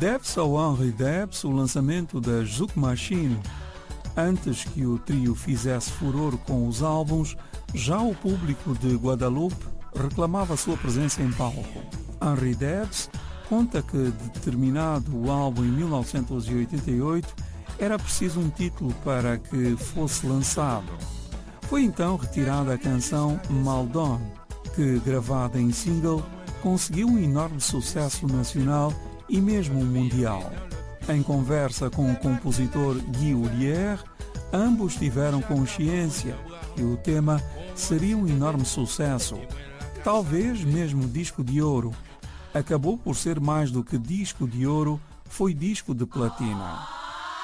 Deve-se ao Henri Debs o lançamento da Zouk Machine. Antes que o trio fizesse furor com os álbuns, já o público de Guadalupe reclamava sua presença em palco. Henri Debs conta que, determinado o álbum em 1988, era preciso um título para que fosse lançado. Foi então retirada a canção Maldon, que, gravada em single, conseguiu um enorme sucesso nacional e mesmo mundial. Em conversa com o compositor Guy Houllier, ambos tiveram consciência que o tema seria um enorme sucesso, talvez mesmo disco de ouro. Acabou por ser mais do que disco de ouro, foi disco de platina.